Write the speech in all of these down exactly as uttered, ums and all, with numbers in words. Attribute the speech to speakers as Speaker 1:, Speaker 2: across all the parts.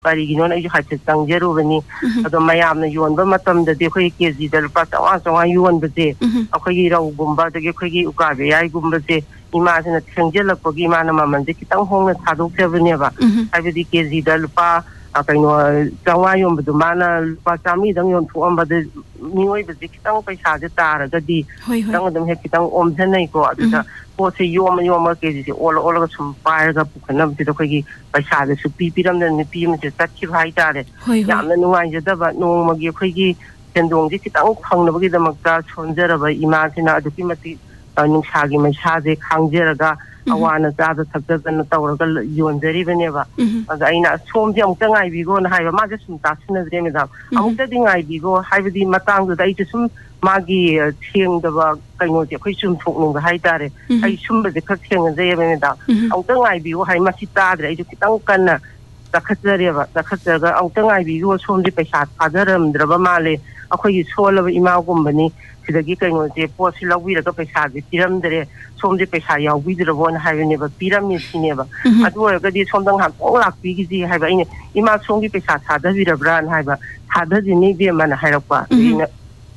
Speaker 1: ꯀꯔꯤꯒꯤꯅꯣꯅ ꯑꯩꯁꯨ ꯍꯥꯏꯐꯦꯠ ꯆꯪꯖꯔꯨꯕꯅꯤ ꯑꯗꯣ ꯃꯌꯥꯝꯅ ꯌꯣꯟꯕ ꯃꯇꯝꯗꯗꯤ ꯑꯩꯈꯣꯏ ꯀꯦꯖꯤꯗ ꯂꯨꯄꯥ ꯆꯥꯝꯃꯉꯥ ꯆꯥꯝꯃꯉꯥ ꯌꯣꯟꯕꯁꯦ ꯑꯩꯈꯣꯏꯒꯤ ꯔꯧꯒꯨꯝꯕ ꯑꯗꯒꯤ ꯑꯩꯈꯣꯏꯒꯤ ꯎꯀꯥꯕꯤ ꯌꯥꯏꯒꯨꯝꯕꯁꯦ ꯏꯃꯥꯁꯤꯅ ꯊꯦꯡꯖꯤꯜꯂꯛꯄꯒꯤ ꯏꯃꯥꯅ ꯃꯃꯜꯁꯦ ꯈꯤꯇꯪ ꯍꯣꯡꯅ ꯊꯥꯗꯣꯛꯆꯕꯅꯦꯕ ꯍꯥꯏꯕꯗꯤ ꯀꯦꯖꯤꯗ ꯂꯨꯄꯥ ꯀꯩꯅꯣ ꯆꯥꯝꯃꯉꯥ ꯌꯣꯟꯕꯗꯨ ꯃꯥꯅ ꯂꯨꯄꯥ ꯆꯥꯝꯃꯔꯤꯗꯪ ꯌꯣꯟꯊꯣꯛꯑꯝꯕꯗ ꯃꯤꯑꯣꯏꯕꯁꯦ ꯈꯤꯇꯪ ꯄꯩꯁꯥꯁꯦ ꯇꯥꯔꯒꯗꯤ ꯈꯤꯇꯪ ꯑꯗꯨꯝ ꯍꯦꯛ ꯈꯤꯇꯪ ꯑꯣꯝꯖꯟꯅꯩꯀꯣ ꯑꯗꯨꯗ ꯄꯣꯠꯁꯦ ꯌꯣꯝꯃ ꯌꯣꯝꯃ ꯀꯦꯖꯤꯁꯦ ꯑꯣꯜꯂ ꯑꯣꯜꯂꯒ ꯁꯨꯝ ꯄꯥꯏꯔꯒ ꯄꯨꯈꯠꯅꯕꯁꯤꯗ ꯑꯩꯈꯣꯏꯒꯤ ꯄꯩꯁꯥꯁꯦ ꯁꯨꯛꯄꯤ ꯄꯤꯔꯝꯗꯅ ꯅꯨꯄꯤ ꯑꯃꯁꯦ ꯆꯠꯈꯤꯕ ꯍꯥꯏꯇꯥꯔꯦ ꯌꯥꯝꯅ ꯅꯨꯡꯉꯥꯏꯖꯗꯕ ꯅꯣꯡꯃꯒꯤ ꯑꯩꯈꯣꯏꯒꯤ ꯁꯦꯟꯗꯣꯡꯁꯦ ꯈꯤꯇꯪ ꯐꯪꯅꯕꯒꯤꯗꯃꯛꯇ ꯁꯣꯟꯖꯔꯕ ꯏꯃꯥꯁꯤꯅ ꯑꯗꯨꯛꯀꯤ ꯃꯇꯤꯛ ꯅꯨꯡꯁꯥꯒꯤ ꯃꯩꯁꯥꯁꯦ ꯈꯥꯡꯖꯔꯒ ꯑꯋꯥꯅ ꯆꯥꯗ ꯊꯛꯆꯗꯅ ꯇꯧꯔꯒ ꯌꯣꯟꯖꯔꯤꯕꯅꯦꯕ ꯑꯗ ꯑꯩꯅ ꯁꯣꯝꯁꯦ ꯑꯃꯨꯛꯇ ꯉꯥꯏꯕꯤꯈꯣꯅ ꯍꯥꯏꯕ ꯃꯥꯁꯦ ꯁꯨꯝ ꯇꯥꯁꯤꯟꯅꯗ꯭ꯔꯦ ꯃꯦꯗꯥꯝ ꯑꯃꯨꯛꯇꯗꯤ ꯉꯥꯏꯕꯤꯈꯣ ꯍꯥꯏꯕꯗꯤ ꯃꯇꯥꯡꯗꯨꯗ ꯑꯩꯁꯨ ꯁꯨꯝ ꯃꯥꯒꯤ ꯁꯦꯡꯗꯕ ꯀꯩꯅꯣꯁꯦ ꯑꯩꯈꯣই ꯆꯨꯝꯊꯣꯛꯅꯤꯡꯕ ꯍꯥꯏꯇꯥꯔꯦ ꯑꯩ ꯁꯨꯝꯕꯁꯦ ꯈꯔ ꯊꯦꯡꯅꯖꯩꯑꯕ ꯃꯦꯗꯥꯝ ꯑꯃꯨꯛꯇ ꯉꯥꯏꯕꯤꯌꯨ ꯍꯥꯏ ꯃꯁꯤ ꯇꯥꯗ꯭ꯔꯦ ꯑꯩꯁꯨ ꯈꯤꯇꯪ ꯀꯟꯅ ꯆꯈꯠꯆꯔꯦꯕ ꯆꯈꯠꯆꯔꯒ ꯑꯃꯨꯛꯇ ꯉꯥꯏꯕꯤꯌꯨ ꯁꯣꯝꯁꯦ ꯄꯩꯁꯥ ꯊꯥꯖꯔꯝꯗ꯭ꯔꯕ ꯃꯥꯜꯂꯦ ꯑꯩꯈꯣꯏꯒꯤ ꯁꯣꯜꯂꯕ ꯏꯃꯥꯒꯨꯝꯕꯅꯤ ꯁꯤꯗꯒꯤ ꯀꯩꯅꯣꯁꯦ ꯄꯣꯠꯁꯤ ꯂꯧꯕꯤꯔꯒ ꯄꯩꯁꯥꯁꯦ ꯄꯤꯔꯝꯗ꯭ꯔꯦ ꯁꯣꯝꯁꯦ ꯄꯩꯁꯥ ꯌꯥꯎꯕꯤꯗ꯭ꯔꯕꯣꯅ ꯍꯥꯏꯕꯅꯦꯕ ꯄꯤꯔꯝꯃꯤ ꯁꯤꯅꯦꯕ ꯑꯗꯨ ꯑꯣꯏꯔꯒꯗꯤ ꯁꯣꯝꯗ ꯉꯥꯏꯍꯥꯛꯇꯪ ꯂꯥꯛꯄꯤꯈꯤꯁꯤ ꯍꯥꯏꯕ ꯑꯩꯅ ꯏꯃꯥ ꯁꯣꯝꯒꯤ ꯄꯩꯁꯥ ꯊꯥꯗꯕꯤꯔꯕ꯭ꯔꯥꯅ ꯍꯥꯏꯕ ꯊꯥꯗꯗꯤꯅꯤ ꯏꯕꯦꯝꯃꯅ ꯍꯥꯏꯔꯛꯄ ꯑꯗꯒꯤꯅ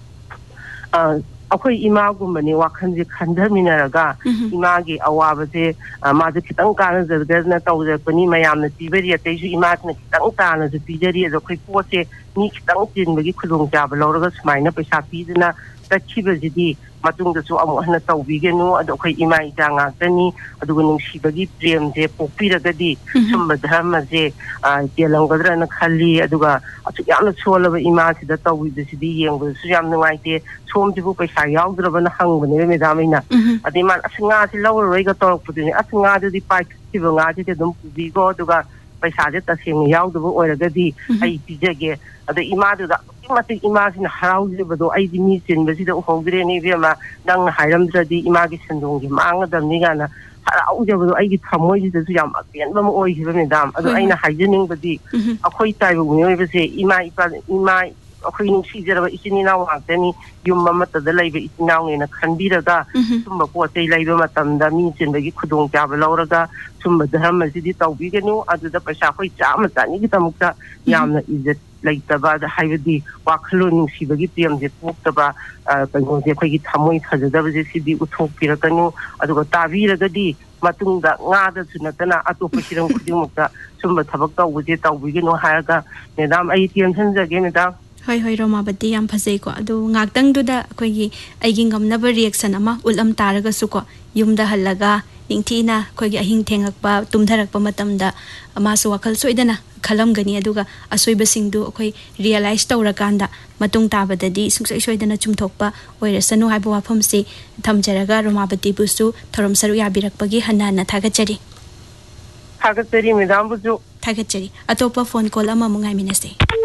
Speaker 1: ꯑꯩꯈꯣꯏ ꯏꯃꯥꯒꯨꯝꯕꯅꯤ ꯋꯥꯈꯜꯁꯦ ꯈꯟꯊꯃꯤꯟꯅꯔꯒ ꯏꯃꯥꯒꯤ ꯑꯋꯥꯕꯁꯦ ꯃꯥꯁꯦ ꯈꯤꯇꯪ ꯀꯥꯟꯅꯖꯗꯅ ꯇꯧꯖꯔꯛꯄꯅꯤ ꯃꯌꯥꯝꯅ ꯄꯤꯕꯔꯤ ꯑꯇꯩꯁꯨ ꯏꯃꯥꯁꯤꯅ ꯈꯤꯇꯪ ꯇꯥꯅꯁꯨ ꯄꯤꯖꯔꯤ ꯑꯗꯣ ꯑꯩꯈꯣꯏ ꯄꯣꯠꯁꯦ ꯃꯤ ꯈꯤꯇꯪ ꯆꯤꯟꯕꯒꯤ ꯈꯨꯗꯣꯡꯆꯥꯕ ꯂꯧꯔꯒ ꯁꯨꯃꯥꯏꯅ ꯄꯩꯁꯥ ꯄꯤꯗꯨꯅ ꯆꯠꯈꯤꯕꯁꯤꯗꯤ ꯃꯇꯨꯡꯗꯁꯨ ꯑꯃꯨꯛ ꯍꯟꯅ ꯇꯧꯕꯤꯒꯅꯨ ꯑꯗꯣ ꯑꯩꯈꯣꯏ ꯏꯃꯥ ꯏꯆꯥ ꯉꯥꯛꯇꯅꯤ ꯑꯗꯨꯒ ꯅꯨꯡꯁꯤꯕꯒꯤ ꯄ꯭ꯔꯦꯝꯁꯦ ꯄꯣꯛꯄꯤꯔꯒꯗꯤ ꯁꯨꯝꯕ ꯙꯔꯃꯁꯦ ꯀꯦꯜꯂꯝꯒꯗ꯭ꯔꯅ ꯈꯜꯂꯤ ꯑꯗꯨꯒ ꯑꯁꯨꯛ ꯌꯥꯝꯅ ꯁꯣꯜꯂꯕ ꯏꯃꯥꯁꯤꯗ ꯇꯧꯕꯤꯕꯁꯤꯗꯤ ꯌꯦꯡꯕꯗꯁꯨ ꯌꯥꯝ ꯅꯨꯡꯉꯥꯏꯇꯦ ꯁꯣꯝꯁꯤꯕꯨ ꯄꯩꯁꯥ ꯌꯥꯎꯗ꯭ꯔꯕꯅ ꯍꯪꯕꯅꯦꯕ ꯃꯦꯗꯥꯝ ꯑꯩꯅ ꯑꯗꯩ ꯃꯥꯅ ꯑꯁ ꯉꯥꯁꯤ ꯂꯧꯔꯔꯣꯏꯒ ꯇꯧꯔꯛꯄꯗꯨꯅꯦ ꯑꯁ ꯉꯥꯗꯨꯗꯤ ꯄꯥꯏꯊꯣꯛꯈꯤꯕ ꯉꯥꯁꯤꯗꯤ ꯑꯗꯨꯝ ꯄꯨꯕꯤꯈꯣ ꯑꯗꯨꯒ ꯄꯩꯁꯥꯁꯦ ꯇꯁꯦꯡꯅ ꯌꯥꯎꯗꯕ ꯑꯣꯏꯔꯒꯗꯤ ꯑꯩ ꯄꯤꯖꯒꯦ ꯑꯗ ꯏꯃꯥꯗꯨꯗ ꯑꯗꯨꯛꯀꯤ ꯃꯇꯤꯛ ꯏꯃꯥꯁꯤꯅ ꯍꯔꯥꯎꯖꯕꯗꯣ ꯑꯩꯗꯤ ꯃꯤ ꯆꯤꯟꯕꯁꯤꯗ ꯎꯍꯧꯗ꯭ꯔꯦꯅꯦ ꯏꯕꯦꯝꯃ ꯅꯪꯅ ꯍꯥꯏꯔꯝꯗ꯭ꯔꯗꯤ ꯏꯃꯥꯒꯤ ꯁꯦꯟꯗꯣꯡꯁꯦ ꯃꯥꯡꯒꯗꯕꯅꯤ ꯀꯥꯏꯅ ꯍꯔꯥꯎꯖꯕꯗꯣ ꯑꯩꯒꯤ ꯊꯃꯣꯏꯁꯤꯗꯁꯨ ꯌꯥꯝ ꯑꯄꯦꯟꯕ ꯑꯃ ꯑꯣꯏꯈꯤꯕ ꯃꯦꯗꯥꯝ ꯑꯗꯣ ꯑꯩꯅ ꯍꯥꯏꯖꯅꯤꯡꯕꯗꯤ ꯑꯩꯈꯣꯏ ꯇꯥꯏꯕꯪ ꯃꯤꯑꯣꯏꯕꯁꯦ ꯏꯃꯥ ꯏꯄꯥ ꯏꯃꯥ ꯑꯩꯈꯣꯏ ꯅꯨꯡꯁꯤꯖꯔꯕ ꯏꯆꯤꯟ ꯏꯅꯥꯎ ꯉꯥꯛꯇꯅꯤ ꯌꯨꯝ ꯑꯃꯠꯇꯗ ꯂꯩꯕ ꯏꯆꯤꯟ ꯏꯅꯥꯎꯅꯦꯅ ꯈꯟꯕꯤꯔꯒ ꯁꯨꯝꯕ ꯄꯣꯠ ꯆꯩ ꯂꯩꯕ ꯃꯇꯝꯗ ꯃꯤ ꯆꯤꯟꯕꯒꯤ ꯈꯨꯗꯣꯡꯆꯥꯕ ꯂꯧꯔꯒ ꯁꯨꯝꯕ ꯙꯔꯃꯁꯤꯗꯤ ꯇꯧꯕꯤꯒꯅꯨ ꯑꯗꯨꯗ ꯄꯩꯁꯥ ꯑꯩꯈꯣꯏ ꯆꯥꯝꯃ ꯆꯅꯤꯒꯤꯗꯃꯛꯇ ꯌꯥꯝꯅ ꯏꯖꯠ ꯂꯩꯇꯕ ꯍꯥꯏꯕꯗꯤ ꯋꯥꯈꯜꯂꯣꯟ ꯅꯨꯡꯁꯤꯕꯒꯤ ꯄ꯭ꯔꯦꯝꯁꯦ ꯄꯣꯛꯇꯕ ꯀꯩꯅꯣꯁꯦ ꯑꯩꯈꯣꯏꯒꯤ ꯊꯃꯣꯏ ꯐꯖꯗꯕꯁꯦ ꯁꯤꯗꯤ ꯎꯠꯊꯣꯛꯄꯤꯔꯛꯀꯅꯨ ꯑꯗꯨꯒ ꯇꯥꯕꯤꯔꯒꯗꯤ ꯃꯇꯨꯡꯗ ꯉꯥꯗꯁꯨ ꯅꯠꯇꯅ ꯑꯇꯣꯞꯄ ꯍꯤꯔꯝ ꯈꯨꯗꯤꯡꯃꯛꯇ ꯁꯨꯝꯕ ꯊꯕꯛ ꯇꯧꯕꯁꯦ ꯇꯧꯕꯤꯒꯅꯨ ꯍꯥꯏꯔꯒ ꯃꯦꯗꯥꯝ ꯑꯩ ꯇꯦꯟꯁꯟꯖꯒꯦ ꯃꯦꯗꯥꯝ
Speaker 2: ꯍꯣꯏ ꯍꯣꯏ ꯔꯣꯃꯥꯕꯇꯤ ꯌꯥꯝ ꯐꯖꯩꯀꯣ ꯑꯗꯨ ꯉꯥꯛꯇꯪꯗꯨꯗ ꯑꯩꯈꯣꯏꯒꯤ ꯑꯩꯒꯤ ꯉꯝꯅꯕ ꯔꯤꯑꯦꯛꯁꯟ ꯑꯃ ꯎꯠꯂꯝ ꯇꯥꯔꯒꯁꯨꯀꯣ ꯌꯨꯝꯗ ꯍꯜꯂꯒ ꯅꯤꯡꯊꯤꯅ ꯑꯩꯈꯣꯏꯒꯤ ꯑꯍꯤꯡ ꯊꯦꯡꯉꯛꯄ ꯇꯨꯝꯊꯔꯛꯄ ꯃꯇꯝꯗ ꯃꯥꯁꯨ ꯋꯥꯈꯜ ꯁꯣꯏꯗꯅ ꯈꯜꯂꯝꯒꯅꯤ ꯑꯗꯨꯒ ꯑꯁꯣꯏꯕꯁꯤꯡꯗꯨ ꯑꯩꯈꯣꯏ ꯔꯤꯌꯦꯂꯥꯏꯁ ꯇꯧꯔꯀꯥꯟꯗ ꯃꯇꯨꯡ ꯇꯥꯕꯗꯗꯤ ꯁꯨꯡꯁꯣꯏ ꯁꯣꯏꯗꯅ ꯆꯨꯝꯊꯣꯛꯄ ꯑꯣꯏꯔꯁꯅꯨ ꯍꯥꯏꯕ ꯋꯥꯐꯝꯁꯤ ꯊꯝꯖꯔꯒ ꯔꯣꯃꯥꯕꯇꯤꯕꯨꯁꯨ ꯊꯧꯔꯝ ꯁꯔꯨꯛ ꯌꯥꯕꯤꯔꯛꯄꯒꯤ ꯍꯟꯅ ꯍꯟꯅ ꯊꯥꯒꯠꯆꯔꯤ
Speaker 1: ꯊꯥꯒꯠꯆꯔꯤ ꯃꯦꯗꯥꯝꯕꯨꯁꯨ
Speaker 2: ꯊꯥꯒꯠꯆꯔꯤ ꯑꯇꯣꯞꯄ ꯐꯣꯟ ꯀꯣꯜ ꯑꯃꯃꯨꯛ ꯉꯥꯏꯃꯤꯟꯅꯁꯦ